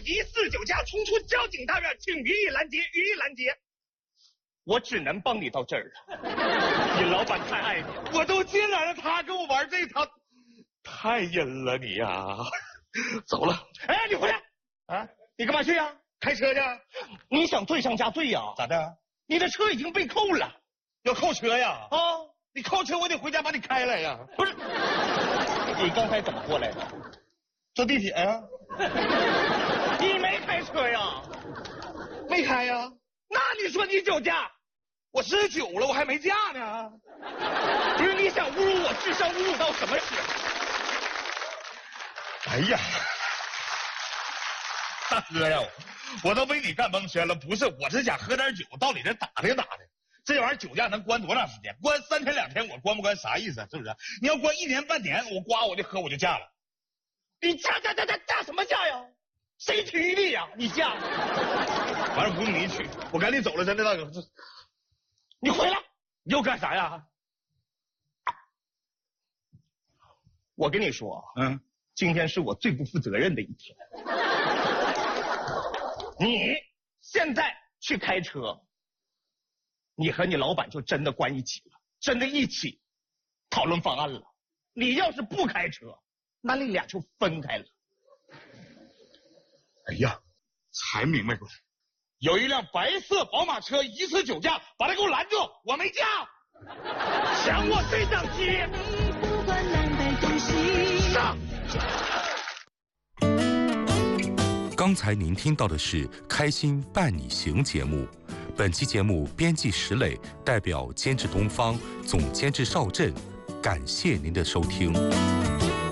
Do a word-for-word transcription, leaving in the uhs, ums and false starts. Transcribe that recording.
疑似酒驾，冲出交警大院，请予以拦截，予以拦截。我只能帮你到这儿了。你老板太爱你， 我都进来了，他跟我玩这套，太阴了你呀、啊！走了。 哎，你回来啊！你干嘛去呀？ 开车去。 你想罪上加罪呀？ 咋的？ 你的车已经被扣了。 要扣车呀？ 啊！ 你扣车，我得回家把你开来呀。 不是，你刚才怎么过来的？ 坐地铁呀？ 你没开车呀？ 没开呀？ 那你说你酒驾？ 我十九了，我还没驾呢。 不是，你想侮辱我智商侮辱到什么时候？ 哎呀，大哥呀，我都被你干蒙圈了。不是，我是想喝点酒，到你这打听打听。这玩意儿酒驾能关多长时间？关三天两天，我关不关啥意思啊？是不是？你要关一年半年，我刮我就喝我就驾了。 你驾驾驾驾驾什么驾呀？谁娶你呀？你驾？ 完了不用你娶，我赶紧走了，真的大哥。 你回来， 你又干啥呀？ 我跟你说， 嗯， 今天是我最不负责任的一天。你现在去开车，你和你老板就真的关一起了，真的一起讨论方案了。你要是不开车，那你俩就分开了。 哎呀，才明白过来，有一辆白色宝马车疑似酒驾，把他给我拦住，我没驾。 抢我对讲机。上。 刚才您听到的是《开心伴你行》节目，本期节目编辑石磊，代表监制东方，总监制邵震，感谢您的收听。